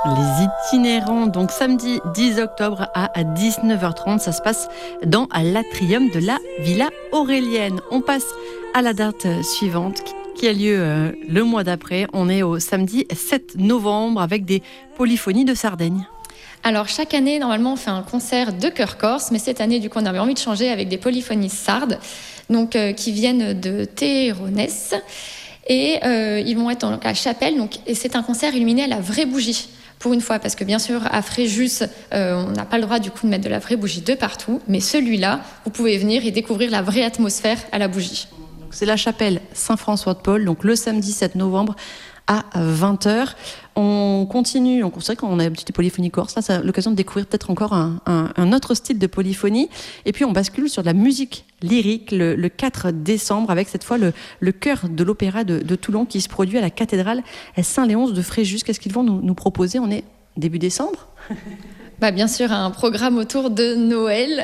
Les itinérants, donc samedi 10 octobre à 19h30, ça se passe dans l'atrium de la Villa Aurélienne. On passe à la date suivante qui a lieu le mois d'après. On est au samedi 7 novembre avec des polyphonies de Sardaigne. Alors chaque année, normalement, on fait un concert de chœur corse, mais cette année, du coup, on avait envie de changer avec des polyphonies sardes, donc qui viennent de Théronès. Et ils vont être à Chapelle, et c'est un concert illuminé à la vraie bougie. Pour une fois, parce que bien sûr, à Fréjus, on n'a pas le droit du coup de mettre de la vraie bougie de partout, mais celui-là, vous pouvez venir et découvrir la vraie atmosphère à la bougie. Donc, c'est la chapelle Saint-François-de-Paul, donc le samedi 7 novembre à 20h. On continue, c'est vrai qu'on a l'habitude des polyphonies corse, là c'est l'occasion de découvrir peut-être encore un autre style de polyphonie. Et puis on bascule sur de la musique lyrique le 4 décembre avec cette fois le chœur de l'opéra de Toulon qui se produit à la cathédrale Saint-Léonce de Fréjus. Qu'est-ce qu'ils vont nous proposer? On est début décembre. Bien sûr, un programme autour de Noël.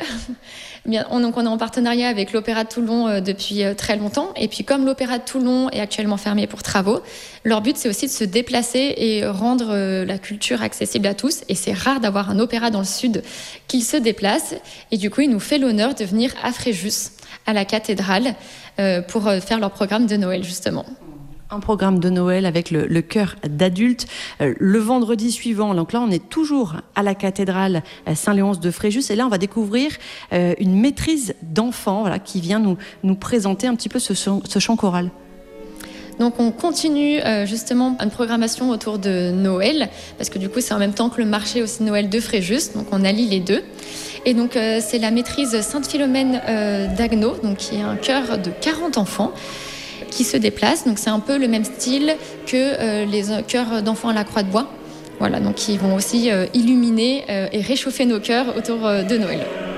On est en partenariat avec l'Opéra de Toulon depuis très longtemps. Et puis comme l'Opéra de Toulon est actuellement fermé pour travaux, leur but c'est aussi de se déplacer et rendre la culture accessible à tous. Et c'est rare d'avoir un opéra dans le sud qui se déplace. Et du coup, il nous fait l'honneur de venir à Fréjus, à la cathédrale, pour faire leur programme de Noël justement. Un programme de Noël avec le chœur d'adultes. Le vendredi suivant, donc là on est toujours à la cathédrale Saint-Léonce de Fréjus et là on va découvrir une maîtrise d'enfants qui vient nous présenter un petit peu ce chant choral. Donc on continue justement une programmation autour de Noël, parce que du coup c'est en même temps que le marché aussi Noël de Fréjus, donc on allie les deux. Et donc c'est la maîtrise Sainte-Philomène d'Agneau, donc qui est un chœur de 40 enfants, qui se déplacent. Donc c'est un peu le même style que les chœurs d'enfants à la Croix de Bois. Voilà, donc ils vont aussi illuminer et réchauffer nos cœurs autour de Noël.